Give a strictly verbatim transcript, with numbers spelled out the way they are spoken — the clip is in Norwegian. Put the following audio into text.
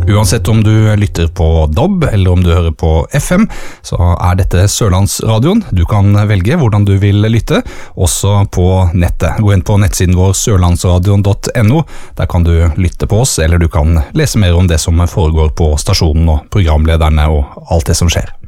Uansett om du lytter på D A B eller om du hører på F M, så er dette Sørlandsradioen. Du kan velge hvordan du vil lytte, også på nettet. Gå inn på nettsiden vår sørlandsradion punktum no. Der kan du lytte på oss, eller du kan lese mer om det som foregår på stasjonen og programlederne og alt det som skjer.